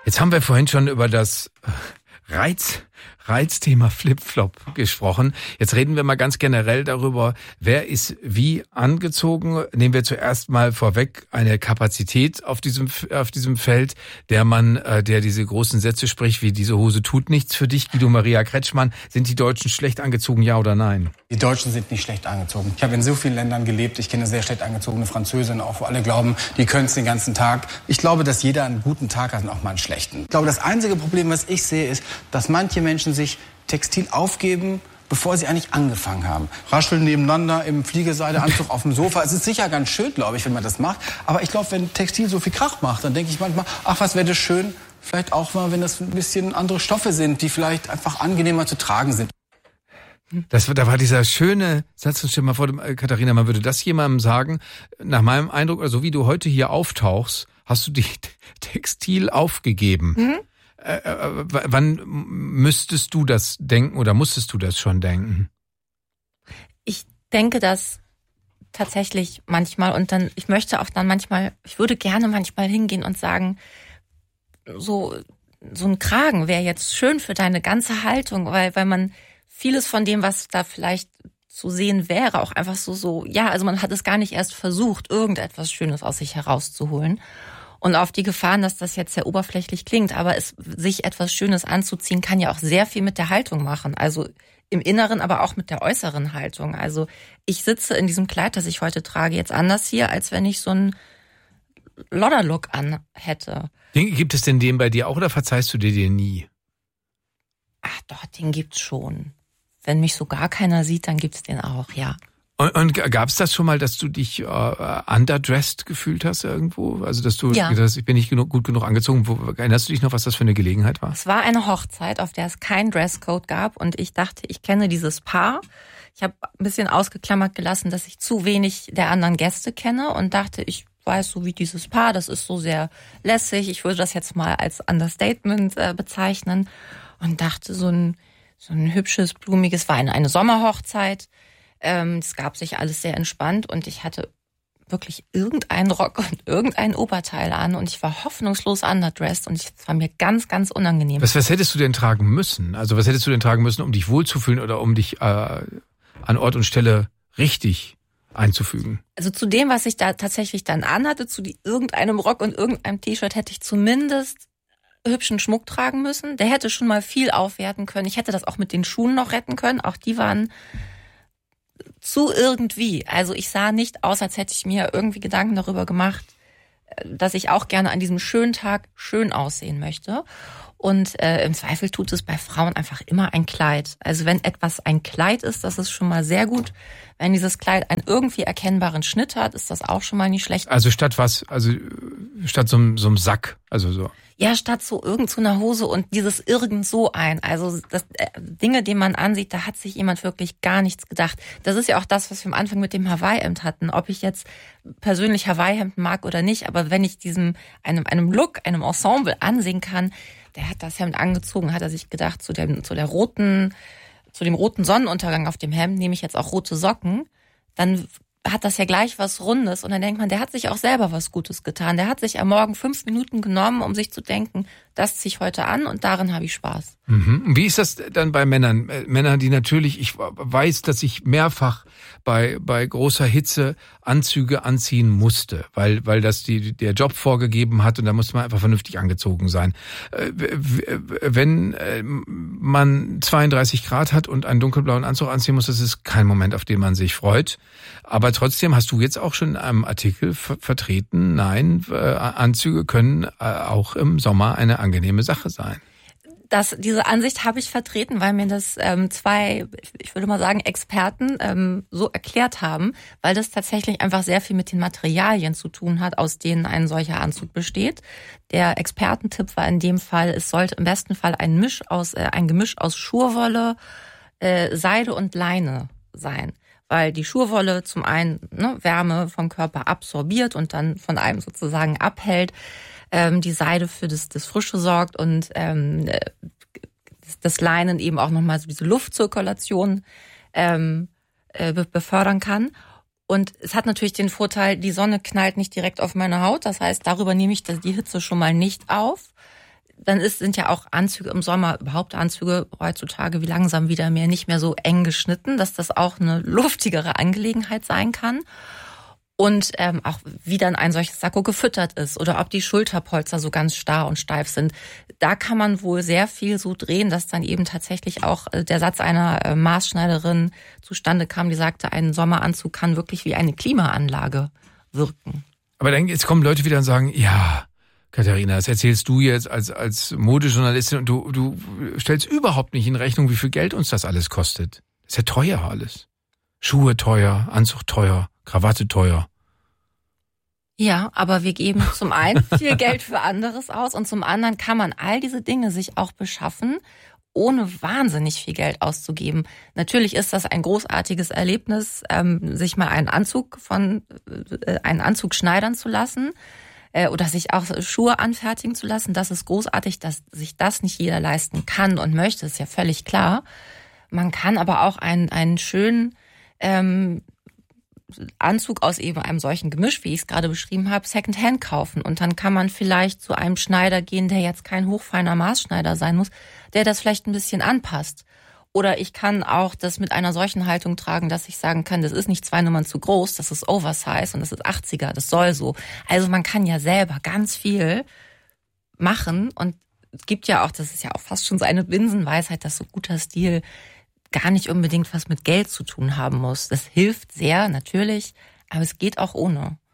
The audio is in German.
Jetzt haben wir vorhin schon über das Reizthema Flip-Flop gesprochen. Jetzt reden wir mal ganz generell darüber, wer ist wie angezogen. Nehmen wir zuerst mal vorweg eine Kapazität auf diesem Feld, der diese großen Sätze spricht, wie diese Hose tut nichts für dich. Guido Maria Kretschmann, sind die Deutschen schlecht angezogen, ja oder nein? Die Deutschen sind nicht schlecht angezogen. Ich habe in so vielen Ländern gelebt. Ich kenne sehr schlecht angezogene Französinnen, auch wo alle glauben, die können es den ganzen Tag. Ich glaube, dass jeder einen guten Tag hat und auch mal einen schlechten. Ich glaube, das einzige Problem, was ich sehe, ist, dass manche Menschen sich Textil aufgeben, bevor sie eigentlich angefangen haben. Rascheln nebeneinander im Fliegeseideanzug auf dem Sofa. Es ist sicher ganz schön, glaube ich, wenn man das macht. Aber ich glaube, wenn Textil so viel Krach macht, dann denke ich manchmal, ach, was wäre das schön, vielleicht auch mal, wenn das ein bisschen andere Stoffe sind, die vielleicht einfach angenehmer zu tragen sind. Da war dieser schöne Satz, und stell mal vor, Katharina, man würde das jemandem sagen, nach meinem Eindruck, oder so wie du heute hier auftauchst, hast du die Textil aufgegeben. Mhm. Wann müsstest du das denken oder musstest du das schon denken? Ich denke das tatsächlich manchmal und dann, ich würde gerne manchmal hingehen und sagen, so ein Kragen wäre jetzt schön für deine ganze Haltung, weil man vieles von dem, was da vielleicht zu sehen wäre, auch einfach also man hat es gar nicht erst versucht, irgendetwas Schönes aus sich herauszuholen. Und auf die Gefahren, dass das jetzt sehr oberflächlich klingt, aber sich etwas Schönes anzuziehen, kann ja auch sehr viel mit der Haltung machen. Also im Inneren, aber auch mit der äußeren Haltung. Also ich sitze in diesem Kleid, das ich heute trage, jetzt anders hier, als wenn ich so einen Lodder-Look an hätte. Gibt es denn den bei dir auch oder verzeihst du dir nie? Ach doch, den gibt's schon. Wenn mich so gar keiner sieht, dann gibt's den auch, ja. Und gab es das schon mal, dass du dich underdressed gefühlt hast irgendwo? Also dass du gedacht hast, ich bin nicht gut genug angezogen. Erinnerst du dich noch, was das für eine Gelegenheit war? Es war eine Hochzeit, auf der es keinen Dresscode gab und ich dachte, ich kenne dieses Paar. Ich habe ein bisschen ausgeklammert gelassen, dass ich zu wenig der anderen Gäste kenne und dachte, ich weiß so wie dieses Paar, das ist so sehr lässig. Ich würde das jetzt mal als Understatement bezeichnen und dachte, so ein hübsches, blumiges, war eine Sommerhochzeit. Es gab sich alles sehr entspannt und ich hatte wirklich irgendeinen Rock und irgendein Oberteil an und ich war hoffnungslos underdressed und es war mir ganz, ganz unangenehm. Was hättest du denn tragen müssen? Also was hättest du denn tragen müssen, um dich wohlzufühlen oder um dich an Ort und Stelle richtig einzufügen? Also zu dem, was ich da tatsächlich dann anhatte, zu irgendeinem Rock und irgendeinem T-Shirt hätte ich zumindest hübschen Schmuck tragen müssen. Der hätte schon mal viel aufwerten können. Ich hätte das auch mit den Schuhen noch retten können. Auch die waren zu irgendwie. Also ich sah nicht aus, als hätte ich mir irgendwie Gedanken darüber gemacht, dass ich auch gerne an diesem schönen Tag schön aussehen möchte. Und im Zweifel tut es bei Frauen einfach immer ein Kleid. Also wenn etwas ein Kleid ist, das ist schon mal sehr gut. Wenn dieses Kleid einen irgendwie erkennbaren Schnitt hat, ist das auch schon mal nicht schlecht. Also statt was? Also statt so einem Sack? Also so. Ja, statt so irgend so einer Hose und dieses irgend so ein. Also das Dinge, die man ansieht, da hat sich jemand wirklich gar nichts gedacht. Das ist ja auch das, was wir am Anfang mit dem Hawaii-Hemd hatten. Ob ich jetzt persönlich Hawaii-Hemd mag oder nicht, aber wenn ich einem Look, einem Ensemble ansehen kann, der hat das Hemd angezogen, hat er sich gedacht, zu dem roten Sonnenuntergang auf dem Hemd nehme ich jetzt auch rote Socken, dann hat das ja gleich was Rundes und dann denkt man, der hat sich auch selber was Gutes getan. Der hat sich am Morgen 5 Minuten genommen, um sich zu denken, das ziehe ich heute an und darin habe ich Spaß. Mhm. Wie ist das dann bei Männern? Männer, die natürlich, ich weiß, dass ich mehrfach bei großer Hitze Anzüge anziehen musste, weil das der Job vorgegeben hat und da musste man einfach vernünftig angezogen sein. Wenn man 32 Grad hat und einen dunkelblauen Anzug anziehen muss, das ist kein Moment, auf den man sich freut. Aber trotzdem hast du jetzt auch schon in einem Artikel vertreten, nein, Anzüge können auch im Sommer eine angenehme Sache sein. Diese Ansicht habe ich vertreten, weil mir das zwei, ich würde mal sagen, Experten so erklärt haben, weil das tatsächlich einfach sehr viel mit den Materialien zu tun hat, aus denen ein solcher Anzug besteht. Der Expertentipp war in dem Fall, es sollte im besten Fall ein Gemisch aus Schurwolle, Seide und Leine sein. Weil die Schurwolle zum einen Wärme vom Körper absorbiert und dann von einem sozusagen abhält, die Seide für das Frische sorgt und das Leinen eben auch nochmal so diese Luftzirkulation befördern kann. Und es hat natürlich den Vorteil, die Sonne knallt nicht direkt auf meine Haut, das heißt, darüber nehme ich die Hitze schon mal nicht auf. dann sind ja auch Anzüge im Sommer, überhaupt Anzüge heutzutage wie langsam wieder mehr, nicht mehr so eng geschnitten, dass das auch eine luftigere Angelegenheit sein kann. Und auch wie dann ein solches Sakko gefüttert ist oder ob die Schulterpolster so ganz starr und steif sind. Da kann man wohl sehr viel so drehen, dass dann eben tatsächlich auch der Satz einer Maßschneiderin zustande kam, die sagte, ein Sommeranzug kann wirklich wie eine Klimaanlage wirken. Aber dann jetzt kommen Leute wieder und sagen, ja, Katharina, das erzählst du jetzt als Modejournalistin und du stellst überhaupt nicht in Rechnung, wie viel Geld uns das alles kostet. Das ist ja teuer alles. Schuhe teuer, Anzug teuer, Krawatte teuer. Ja, aber wir geben zum einen viel Geld für anderes aus und zum anderen kann man all diese Dinge sich auch beschaffen, ohne wahnsinnig viel Geld auszugeben. Natürlich ist das ein großartiges Erlebnis, sich mal einen Anzug schneidern zu lassen oder sich auch Schuhe anfertigen zu lassen. Das ist großartig, dass sich das nicht jeder leisten kann und möchte, ist ja völlig klar. Man kann aber auch einen schönen Anzug aus eben einem solchen Gemisch, wie ich es gerade beschrieben habe, Secondhand kaufen. Und dann kann man vielleicht zu einem Schneider gehen, der jetzt kein hochfeiner Maßschneider sein muss, der das vielleicht ein bisschen anpasst. Oder ich kann auch das mit einer solchen Haltung tragen, dass ich sagen kann, das ist nicht 2 Nummern zu groß, das ist Oversize und das ist 80er, das soll so. Also man kann ja selber ganz viel machen und es gibt ja auch, das ist ja auch fast schon so eine Binsenweisheit, dass so guter Stil gar nicht unbedingt was mit Geld zu tun haben muss. Das hilft sehr, natürlich, aber es geht auch ohne.